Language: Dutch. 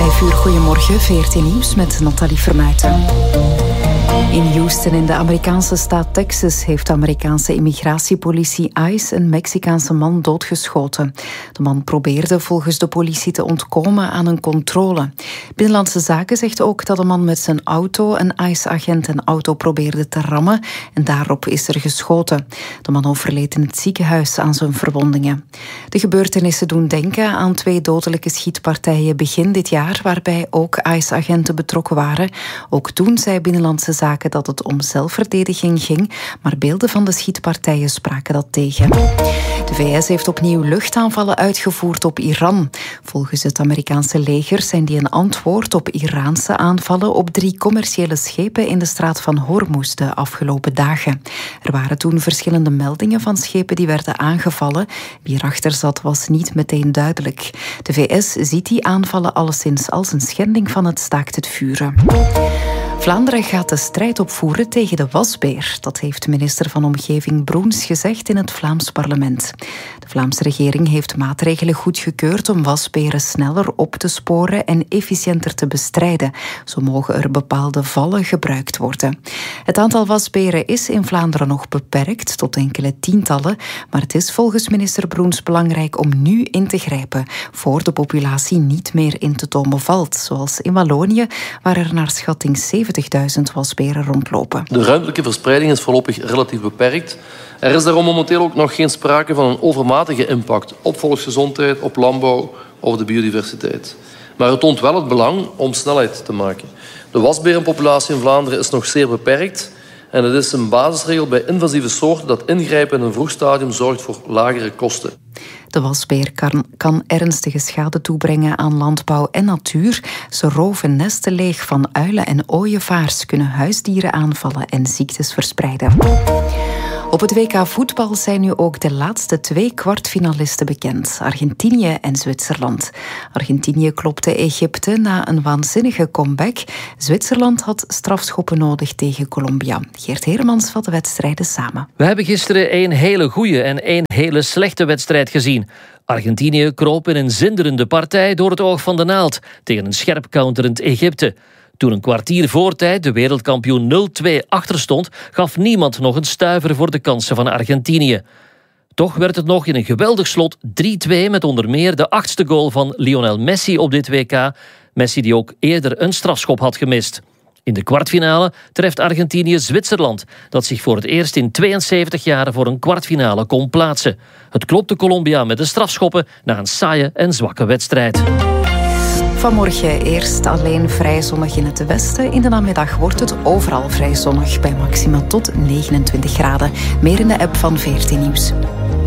5 uur, goedemorgen, VRT Nieuws met Nathalie Vermuijten. In Houston in de Amerikaanse staat Texas heeft de Amerikaanse immigratiepolitie ICE een Mexicaanse man doodgeschoten. De man probeerde volgens de politie te ontkomen aan een controle. Binnenlandse Zaken zegt ook dat de man met zijn auto een ICE-agent en auto probeerde te rammen en daarop is er geschoten. De man overleed in het ziekenhuis aan zijn verwondingen. De gebeurtenissen doen denken aan 2 dodelijke schietpartijen begin dit jaar, waarbij ook ICE-agenten betrokken waren. Ook toen zei Binnenlandse Zaken dat het om zelfverdediging ging, maar beelden van de schietpartijen spraken dat tegen. De VS heeft opnieuw luchtaanvallen uitgevoerd op Iran. Volgens het Amerikaanse leger zijn die een antwoord op Iraanse aanvallen op 3 commerciële schepen in de straat van Hormuz de afgelopen dagen. Er waren toen verschillende meldingen van schepen die werden aangevallen. Wie erachter zat was niet meteen duidelijk. De VS ziet die aanvallen alleszins als een schending van het staakt het vuren. Vlaanderen gaat de strijd opvoeren tegen de wasbeer. Dat heeft minister van Omgeving Broens gezegd in het Vlaams parlement. De Vlaamse regering heeft maatregelen goedgekeurd om wasberen sneller op te sporen en efficiënter te bestrijden. Zo mogen er bepaalde vallen gebruikt worden. Het aantal wasberen is in Vlaanderen nog beperkt tot enkele tientallen, maar het is volgens minister Broens belangrijk om nu in te grijpen, voor de populatie niet meer in te tomen valt, zoals in Wallonië, waar er naar schatting 70.000 wasberen rondlopen. De ruimtelijke verspreiding is voorlopig relatief beperkt. Er is daarom momenteel ook nog geen sprake van een overmatige impact op volksgezondheid, op landbouw of de biodiversiteit. Maar het toont wel het belang om snelheid te maken. De wasberenpopulatie in Vlaanderen is nog zeer beperkt en het is een basisregel bij invasieve soorten dat ingrijpen in een vroeg stadium zorgt voor lagere kosten. De wasbeer kan ernstige schade toebrengen aan landbouw en natuur. Ze roven nesten leeg van uilen en ooievaars, kunnen huisdieren aanvallen en ziektes verspreiden. Op het WK voetbal zijn nu ook de laatste 2 kwartfinalisten bekend. Argentinië en Zwitserland. Argentinië klopte Egypte na een waanzinnige comeback. Zwitserland had strafschoppen nodig tegen Colombia. Geert Heremans vat de wedstrijden samen. We hebben gisteren 1 hele goede en 1 hele slechte wedstrijd gezien. Argentinië kroop in een zinderende partij door het oog van de naald tegen een scherp counterend Egypte. Toen een kwartier voor tijd de wereldkampioen 0-2 achterstond, gaf niemand nog een stuiver voor de kansen van Argentinië. Toch werd het nog in een geweldig slot 3-2 met onder meer de 8e goal van Lionel Messi op dit WK. Messi die ook eerder een strafschop had gemist. In de kwartfinale treft Argentinië Zwitserland, dat zich voor het eerst in 72 jaar voor een kwartfinale kon plaatsen. Het klopte Colombia met de strafschoppen na een saaie en zwakke wedstrijd. Vanmorgen eerst alleen vrij zonnig in het westen. In de namiddag wordt het overal vrij zonnig bij maxima tot 29 graden. Meer in de app van VRT Nieuws.